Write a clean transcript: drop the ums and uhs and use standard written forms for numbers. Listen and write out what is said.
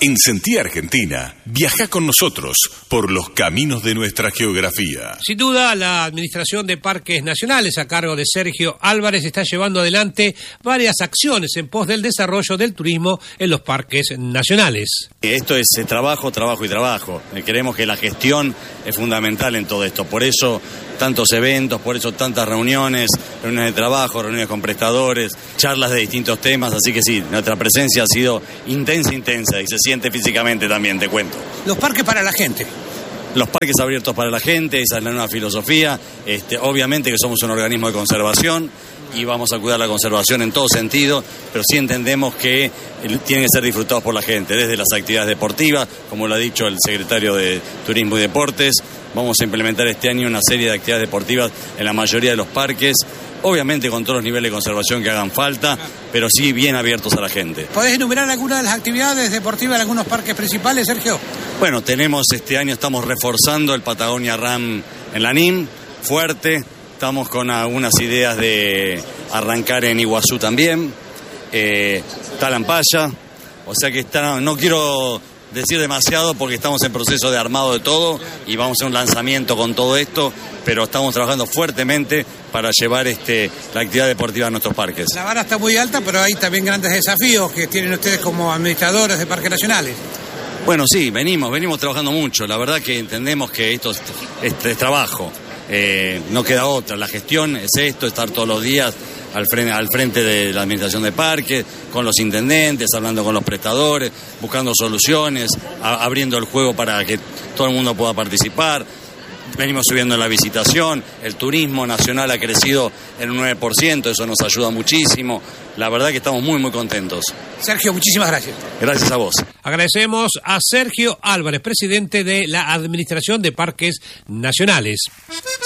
En Sentí Argentina, viaja con nosotros por los caminos de nuestra geografía. Sin duda, la Administración de Parques Nacionales, a cargo de Sergio Álvarez, está llevando adelante varias acciones en pos del desarrollo del turismo en los parques nacionales. Esto es trabajo, trabajo y trabajo. Creemos que la gestión es fundamental en todo esto. Por eso tantos eventos, por eso tantas reuniones de trabajo, reuniones con prestadores, charlas de distintos temas. Así que sí, nuestra presencia ha sido intensa y se siente físicamente también, te cuento. Los parques para la gente. Los parques abiertos para la gente, esa es la nueva filosofía. Obviamente que somos un organismo de conservación y vamos a cuidar la conservación en todo sentido, pero sí entendemos que tienen que ser disfrutados por la gente, desde las actividades deportivas, como lo ha dicho el secretario de Turismo y Deportes. Vamos a implementar este año una serie de actividades deportivas en la mayoría de los parques, obviamente con todos los niveles de conservación que hagan falta, pero sí bien abiertos a la gente. ¿Podés enumerar algunas de las actividades deportivas de algunos parques principales, Sergio? Bueno, este año estamos reforzando el Patagonia Ram en Lanín, fuerte. Estamos con algunas ideas de arrancar en Iguazú también, Talampaya, o sea que no quiero decir demasiado porque estamos en proceso de armado de todo y vamos a hacer un lanzamiento con todo esto, pero estamos trabajando fuertemente para llevar la actividad deportiva a nuestros parques. La vara está muy alta, pero hay también grandes desafíos que tienen ustedes como administradores de parques nacionales. Bueno, sí, venimos trabajando mucho. La verdad que entendemos que esto es trabajo. No queda otra, la gestión es esto, estar todos los días al frente de la administración de parques, con los intendentes, hablando con los prestadores, buscando soluciones, abriendo el juego para que todo el mundo pueda participar. Venimos subiendo la visitación, el turismo nacional ha crecido en un 9%, eso nos ayuda muchísimo. La verdad que estamos muy, muy contentos. Sergio, muchísimas gracias. Gracias a vos. Agradecemos a Sergio Álvarez, presidente de la Administración de Parques Nacionales.